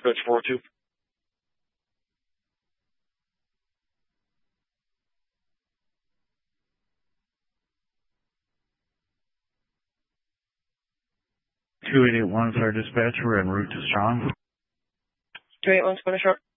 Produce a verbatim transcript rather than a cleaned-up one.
dispatch four oh two. two eight eight one is our dispatch. We're en route to Strong. two eight one, Spanish Short.